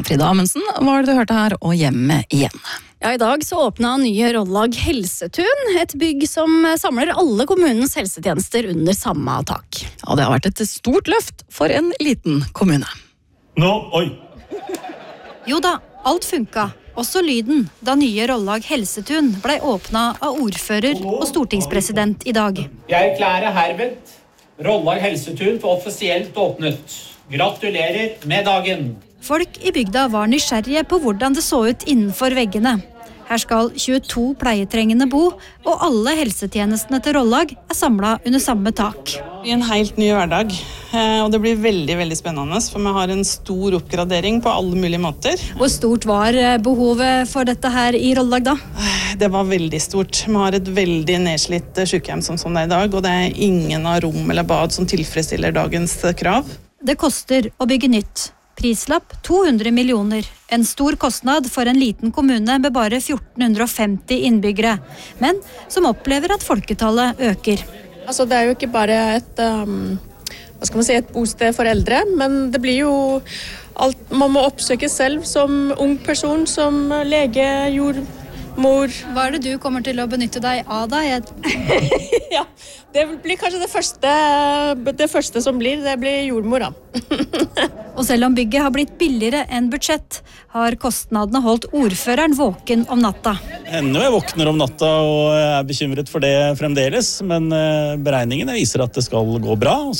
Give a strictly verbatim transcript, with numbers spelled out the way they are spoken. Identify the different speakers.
Speaker 1: Frida Amundsen var det du hørte her, og hjemme igjen.
Speaker 2: Ja, I dag så åpna nye Rollag Helsetun, et bygg som samler alle kommunens helsetjenester under samme tak.
Speaker 1: Ja, det har vært et stort løft for en liten kommune.
Speaker 3: Nå, oi!
Speaker 4: Jo da, alt funka. Også lyden, da nye Rollag Helsetun ble åpna av ordfører og stortingspresident i dag.
Speaker 5: Jeg erklærer herved Rollag Helsetun for offisielt åpnet. Gratulerer med dagen!
Speaker 4: Folk i bygda var nysgjerrige på hvordan det så ut innenfor veggene. Her skal tjueto pleietrengende bo, og alle helsetjenestene til Rollag er samlet under samme tak.
Speaker 6: I en helt ny hverdag, og det blir veldig, veldig spennende, for vi har en stor oppgradering på alle mulige måter.
Speaker 4: Hvor stort var behovet for dette her i Rollag da?
Speaker 6: Det var veldig stort. Vi har et veldig nedslitt sykehjem som sånn det er i dag, og det er ingen av rom eller bad som tilfredsstiller dagens krav.
Speaker 4: Det koster å bygge nytt. Prislapp to hundre millioner. En stor kostnad for en liten kommune med bare fjorten femti innbyggere, men som opplever at folketallet øker.
Speaker 7: Altså, det er jo ikke bare et, um, hva skal man si, et bosted for eldre, men det blir jo alt man må oppsøke selv som ung person, som lege, jordmor.
Speaker 4: Hva er det du kommer til å benytte deg av da?
Speaker 7: Ja, det blir kanskje det første, det første som blir, det blir jordmor da.
Speaker 4: Og selv om bygget har blitt billigere enn budsjett, har kostnadene holdt ordføreren våken om natta.
Speaker 8: Ennå jeg våkner om natta og er bekymret for det fremdeles, men beregningene viser at det skal gå bra.